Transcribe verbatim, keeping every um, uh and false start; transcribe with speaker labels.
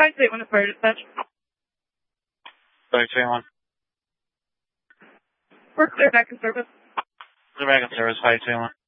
Speaker 1: five two eight one to fire dispatch.
Speaker 2: five two eight one.
Speaker 1: We're clear back in service.
Speaker 2: Clear back in service, five two eight one.